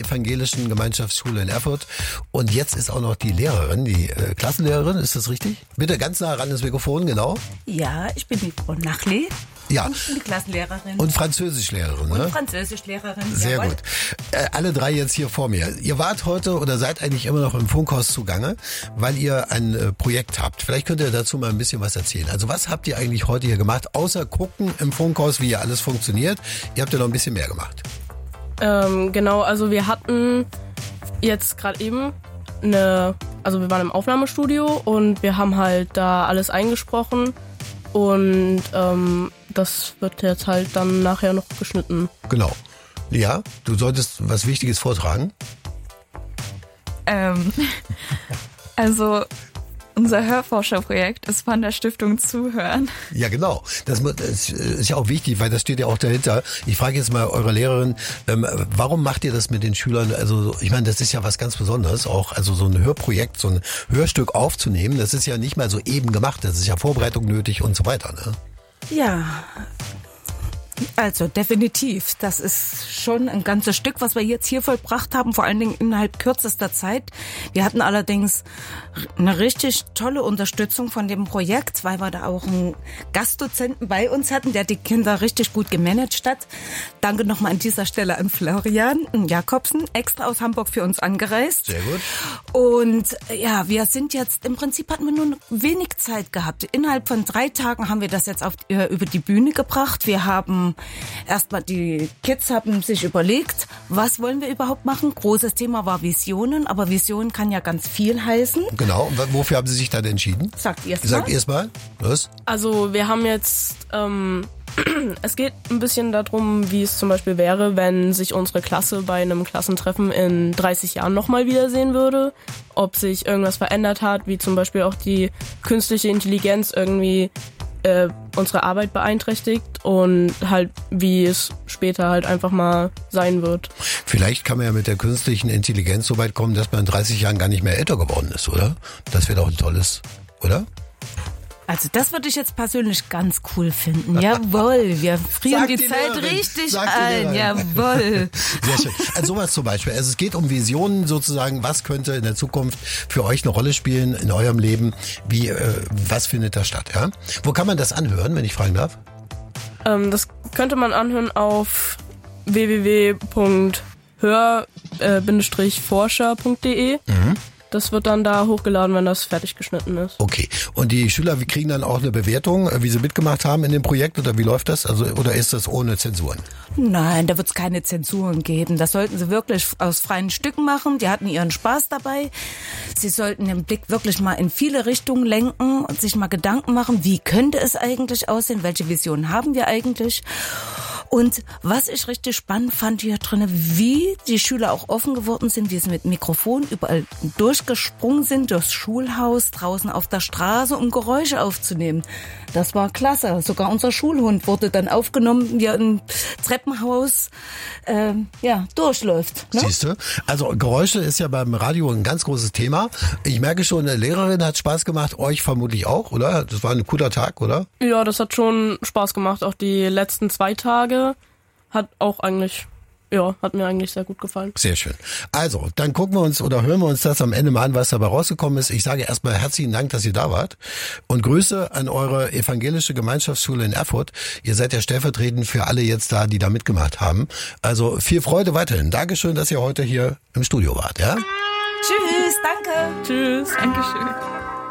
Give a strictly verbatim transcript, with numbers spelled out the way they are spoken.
Evangelischen Gemeinschaftsschule in Erfurt. Und jetzt ist auch noch die Lehrerin, die äh, Klassenlehrerin, ist das richtig? Bitte ganz nah ran das Mikrofon, genau. Ja, ich bin die Frau Nachli. Ja. Und ich bin die Klassenlehrerin. Und Französischlehrerin, ne? Und Französischlehrerin. Sehr jawohl. gut. Äh, alle drei jetzt hier vor mir. Ihr wart heute oder seid eigentlich immer noch im Funkhaus zugange, weil ihr ein äh, Projekt habt. Vielleicht könnt ihr dazu mal ein bisschen was erzählen. Also was habt ihr eigentlich heute hier gemacht, außer gucken im Funkhaus, wie hier alles funktioniert? Ihr habt ja noch ein bisschen mehr gemacht. Ähm, genau, also wir hatten jetzt gerade eben eine, also wir waren im Aufnahmestudio und wir haben halt da alles eingesprochen und ähm, das wird jetzt halt dann nachher noch geschnitten. Genau. Ja, du solltest was Wichtiges vortragen. Ähm, also unser Hörforscherprojekt ist von der Stiftung Zuhören. Ja, genau. Das ist ja auch wichtig, weil das steht ja auch dahinter. Ich frage jetzt mal eure Lehrerin, ähm, warum macht ihr das mit den Schülern? Also ich meine, das ist ja was ganz Besonderes, auch also so ein Hörprojekt, so ein Hörstück aufzunehmen. Das ist ja nicht mal so eben gemacht. Das ist ja Vorbereitung nötig und so weiter, ne? Ja, also definitiv. Das ist schon ein ganzes Stück, was wir jetzt hier vollbracht haben, vor allen Dingen innerhalb kürzester Zeit. Wir hatten allerdings eine richtig tolle Unterstützung von dem Projekt, weil wir da auch einen Gastdozenten bei uns hatten, der die Kinder richtig gut gemanagt hat. Danke nochmal an dieser Stelle an Florian Jakobsen, extra aus Hamburg für uns angereist. Sehr gut. Und ja, wir sind jetzt, im Prinzip hatten wir nur wenig Zeit gehabt. Innerhalb von drei Tagen haben wir das jetzt auf, äh, über die Bühne gebracht. Wir haben erstmal, die Kids haben sich überlegt, was wollen wir überhaupt machen? Großes Thema war Visionen, aber Vision kann ja ganz viel heißen. Genau. Und wofür haben Sie sich dann entschieden? Sagt ihr es mal. Sagt ihr es mal. Los. Also wir haben jetzt, ähm, es geht ein bisschen darum, wie es zum Beispiel wäre, wenn sich unsere Klasse bei einem Klassentreffen in dreißig Jahren nochmal wiedersehen würde. Ob sich irgendwas verändert hat, wie zum Beispiel auch die künstliche Intelligenz irgendwie äh, unsere Arbeit beeinträchtigt und halt wie es später halt einfach mal sein wird. Vielleicht kann man ja mit der künstlichen Intelligenz so weit kommen, dass man in dreißig Jahren gar nicht mehr älter geworden ist, oder? Das wäre doch ein tolles, oder? Also das würde ich jetzt persönlich ganz cool finden. Jawohl, wir frieren Sagt die, die Zeit Lehrerin. richtig Sagt die ein. Lehrerin. Jawohl. Sehr schön. Also sowas zum Beispiel. Also es geht um Visionen sozusagen. Was könnte in der Zukunft für euch eine Rolle spielen in eurem Leben? Wie, äh, was findet da statt? Ja? Wo kann man das anhören, wenn ich fragen darf? Ähm, das könnte man anhören auf w w w punkt hör forscher punkt d e. Mhm. Das wird dann da hochgeladen, wenn das fertig geschnitten ist. Okay. Und die Schüler, wir kriegen dann auch eine Bewertung, wie sie mitgemacht haben in dem Projekt, oder wie läuft das? Also, oder ist das ohne Zensuren? Nein, da wird es keine Zensuren geben. Das sollten sie wirklich aus freien Stücken machen. Die hatten ihren Spaß dabei. Sie sollten den Blick wirklich mal in viele Richtungen lenken und sich mal Gedanken machen, wie könnte es eigentlich aussehen? Welche Visionen haben wir eigentlich? Und was ich richtig spannend fand hier drin, wie die Schüler auch offen geworden sind, wie sie mit Mikrofon überall durchgesprungen sind, durchs Schulhaus, draußen auf der Straße, um Geräusche aufzunehmen. Das war klasse. Sogar unser Schulhund wurde dann aufgenommen, wie er im Treppenhaus äh, ja, durchläuft. Ne? Siehst du? Also Geräusche ist ja beim Radio ein ganz großes Thema. Ich merke schon, eine Lehrerin hat Spaß gemacht, euch vermutlich auch, oder? Das war ein cooler Tag, oder? Ja, das hat schon Spaß gemacht. Auch die letzten zwei Tage hat auch eigentlich, ja, hat mir eigentlich sehr gut gefallen. Sehr schön. Also, dann gucken wir uns oder hören wir uns das am Ende mal an, was dabei rausgekommen ist. Ich sage erstmal herzlichen Dank, dass ihr da wart und Grüße an eure evangelische Gemeinschaftsschule in Erfurt. Ihr seid ja stellvertretend für alle jetzt da, die da mitgemacht haben. Also viel Freude weiterhin. Dankeschön, dass ihr heute hier im Studio wart. Ja? Tschüss, danke. Tschüss. Dankeschön.